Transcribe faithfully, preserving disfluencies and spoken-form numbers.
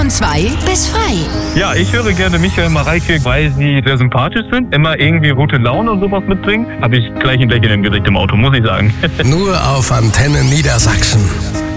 Von zwei bis frei. Ja, ich höre gerne Michael Mareike, weil sie sehr sympathisch sind, immer irgendwie gute Laune und sowas mitbringen. Habe ich gleich ein Lächeln im Gesicht im Auto, muss ich sagen. Nur auf Antenne Niedersachsen.